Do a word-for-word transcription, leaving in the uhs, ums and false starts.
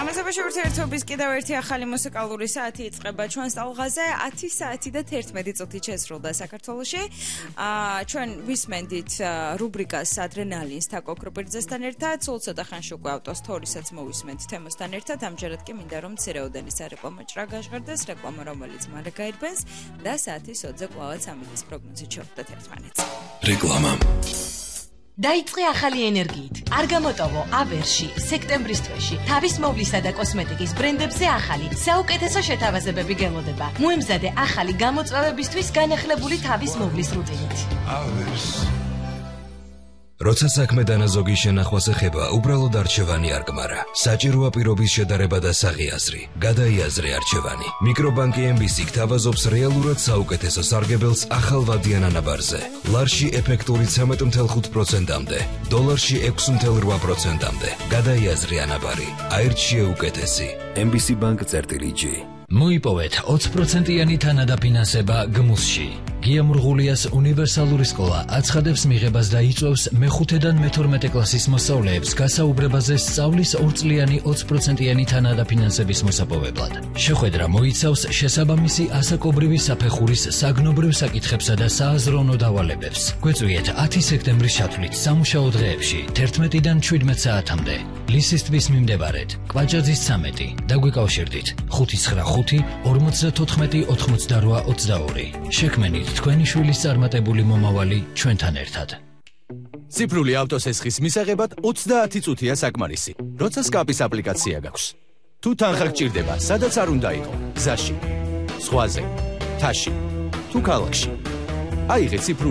გამოსაბაში ურთიერთობის კიდევ ერთი ახალი მუსიკალური საათი იწყება ჩვენს ტალღაზე ათი საათი და თერთმეტი წუთი შესრულდა საქართველოში. ჩვენ ვისმენდით რუბრიკას ადრენალინს თაკო კრუპერძესთან ერთად, სულ ცოტა ხანში უკვე ავტოსტორისაც მოვისმენთ თემასთან ერთად. ამჯერად კი მინდა რომ მცირეოდენი სარეკლამო ჭრა გაჟღერდეს, რეკლამა რომელიც მალე გაირბენს და საათის ოცზე კვლავაც ამის პროგნოზით შევხვდეთ ერთმანეთს. რეკლამა დაიწყე ახალი ენერგიით. არ გამოტოვო აბერში სექტემბრის თვეში თავის მოვლისა და კოსმეტიკის ბრენდებზე ახალი საუკეთესო შეთავაზებები გელოდება. მოემზადე ახალი გამოწვევებისთვის განახლებული თავის მოვლის რუტინით. აბერს როცა საქმე დანაზოგი შენახვას ეხება, უბრალოდ არჩევანი არ გმარა. საჭიროა პირობის შედარება და საღიაზრი. გადაიაზრე არჩევანი. მიკრობანკი ემ ბი სი გთავაზობს რეალურად საუკეთესო სარგებელს ახალვადიან ანაბარზე. ლარში ეფექტური ცამეტ ათი ხუთი პროცენტამდე, დოლარში ექვსი ათი რვა პროცენტამდე. გადაიაზრე ანაბარი. აირჩიე უკეთესი. ემ ბი სი ბანკ წერტილი ჯი. მოიპოვეთ ოცი პროცენტიანი თანადაფინანსება გმუსში. გია მურღულიას უნივერსალური სკოლა აცხადებს მიღებას და იწვევს მეხუთედან მეთორმეტე კლასის მოსწავლეებს გასაუბრებაზე სწავლის ორწლიანი ოცი პროცენტიანი თანადაფინანსების მოსაპოვებლად. შეხვედრა მოიცავს შესაბამისი ასაკობრივი საფეხურის საგნობრივ საკითხებსა და სააზროვნო დავალებებს. გვეწვიეთ ათი სექტემბრის ჩათვლით სამუშაო დღეებში თერთმეტიდან შვიდმეტ საათამდე. ლისის ტბის მიმდებარედ, კვაჭაძის ცამეტი. დაგვიკავშირდით ხუთი ცხრა ხუთი ორმოცდათოთხმეტი ოთხმოცდარვა ოცდაორი. შექმენით თქვენი შვილის წარმატებული მომავალი ჩვენთან ერთად. ციფრული ავტოსესხის მისაღებად ოცდაათი წუთია საკმარისი. როცა სკაპის აპლიკაცია გაქვს. თუ თანხა გჭირდება, სადაც არ უნდა იყო, გზაში, ზღვაზე, მთაში, თუ ქალაქში. აიღე ციფრული